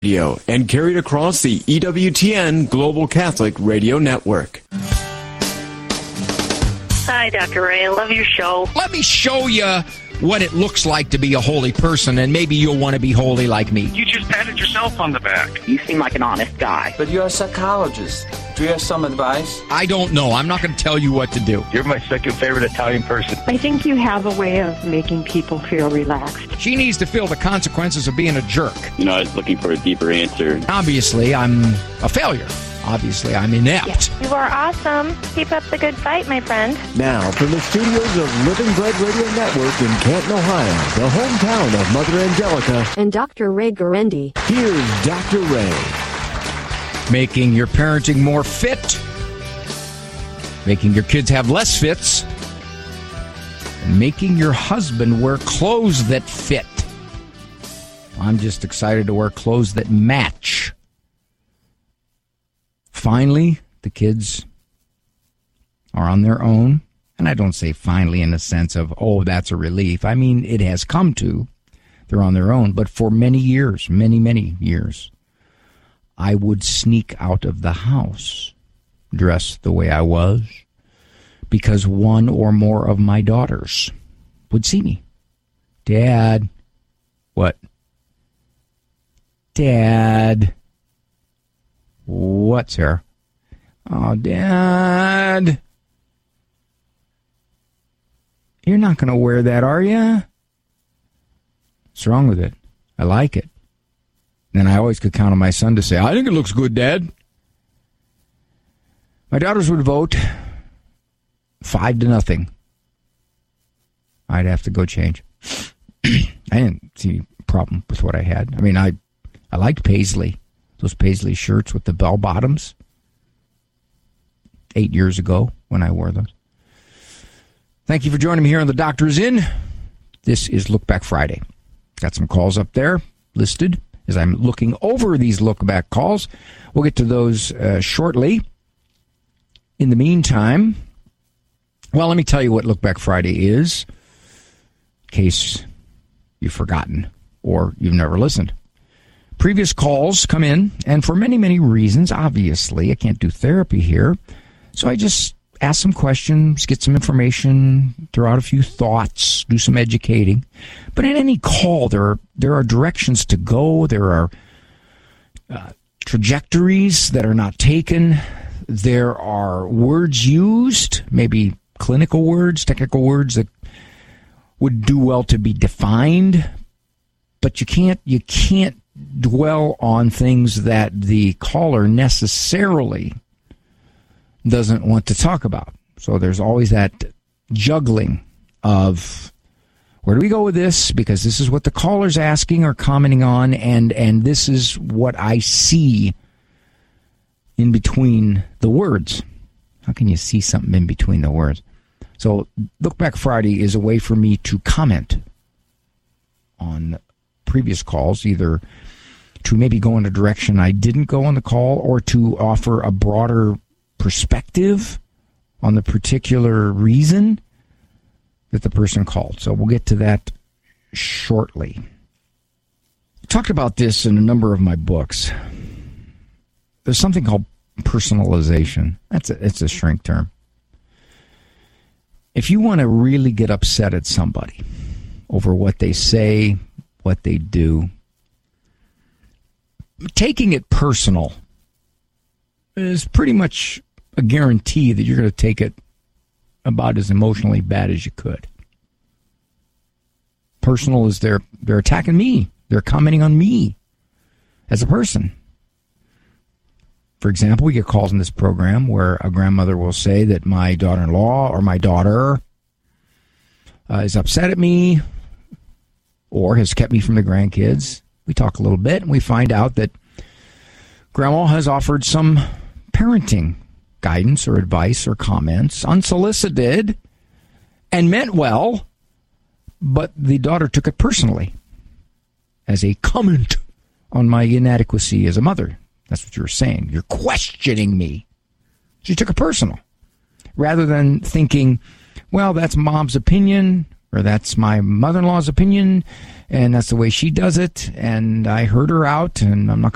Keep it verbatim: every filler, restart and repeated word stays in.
Radio and carried across the E W T N Global Catholic Radio Network. Hi, Doctor Ray. I love your show. Let me show you what it looks like to be a holy person, and maybe you'll want to be holy like me. You just patted yourself on the back. You seem like an honest guy. But you're a psychologist. Do you have some advice? I don't know. I'm not going to tell you what to do. You're my second favorite Italian person. I think you have a way of making people feel relaxed. She needs to feel the consequences of being a jerk. You know, I was looking for a deeper answer. Obviously, I'm a failure. Obviously, I'm inept. Yes. You are awesome. Keep up the good fight, my friend. Now, from the studios of Living Bread Radio Network in Canton, Ohio, the hometown of Mother Angelica, and Doctor Ray Guarendi. Here's Doctor Ray. Making your parenting more fit, making your kids have less fits, and making your husband wear clothes that fit. I'm just excited to wear clothes that match. Finally, the kids are on their own. And I don't say finally in the sense of, oh, that's a relief. I mean, it has come to. They're on their own. But for many years, many, many years, I would sneak out of the house, dressed the way I was, because one or more of my daughters would see me. Dad. What? Dad. What, sir? Oh, Dad. You're not going to wear that, are you? What's wrong with it? I like it. And I always could count on my son to say, I think it looks good, Dad. My daughters would vote five to nothing. I'd have to go change. I didn't see a problem with what I had. I mean, I, I liked Paisley. Those Paisley shirts with the bell bottoms. Eight years ago when I wore those. Thank you for joining me here on The Doctor's In. This is Look Back Friday. Got some calls up there listed as I'm looking over these Look Back calls. We'll get to those uh, shortly. In the meantime, well, let me tell you what Look Back Friday is, in case you've forgotten or you've never listened. Previous calls come in, and for many, many reasons, obviously, I can't do therapy here, so I just ask some questions, get some information, throw out a few thoughts, do some educating. But in any call, there are, there are directions to go, there are uh, trajectories that are not taken, there are words used, maybe clinical words, technical words that would do well to be defined, but you can't you can't dwell on things that the caller necessarily doesn't want to talk about. So there's always that juggling of where do we go with this, because this is what the caller's asking or commenting on, and and this is what I see in between the words. How can you see something in between the words? So Look Back Friday is a way for me to comment on previous calls, either to maybe go in a direction I didn't go on the call, or to offer a broader perspective on the particular reason that the person called. So we'll get to that shortly. I talked about this in a number of my books. There's something called personalization. That's a, it's a shrink term. If you want to really get upset at somebody over what they say, what they do, taking it personal is pretty much a guarantee that you're going to take it about as emotionally bad as you could. Personal is they're, they're attacking me. They're commenting on me as a person. For example, we get calls in this program where a grandmother will say that my daughter-in-law or my daughter uh, is upset at me or has kept me from the grandkids. We talk a little bit, and we find out that Grandma has offered some parenting guidance or advice or comments, unsolicited, and meant well, but the daughter took it personally as a comment on my inadequacy as a mother. That's what you were saying. You're questioning me. She took it personal, rather than thinking, well, that's Mom's opinion, or that's my mother-in-law's opinion, and that's the way she does it, and I heard her out, and I'm not